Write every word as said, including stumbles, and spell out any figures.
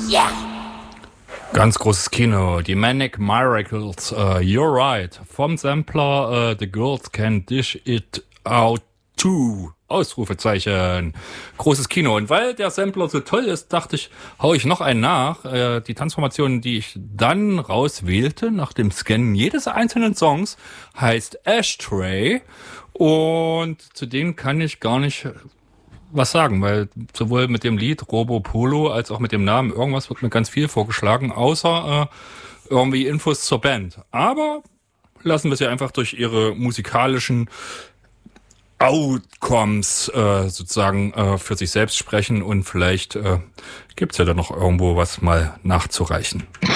Ganz großes Kino, die Manic Miracles, uh, You're Right, vom Sampler uh, The Girls Can Dish It Out Too, Ausrufezeichen, großes Kino. Und weil der Sampler so toll ist, dachte ich, hau ich noch einen nach. Uh, die Transformation, die ich dann rauswählte, nach dem Scannen jedes einzelnen Songs, heißt Ashtray. Und zu denen kann ich gar nicht was sagen, weil sowohl mit dem Lied Robo Polo als auch mit dem Namen irgendwas wird mir ganz viel vorgeschlagen, außer äh, irgendwie Infos zur Band. Aber lassen wir sie einfach durch ihre musikalischen Outcomes äh, sozusagen äh, für sich selbst sprechen und vielleicht äh, gibt's ja da noch irgendwo was mal nachzureichen.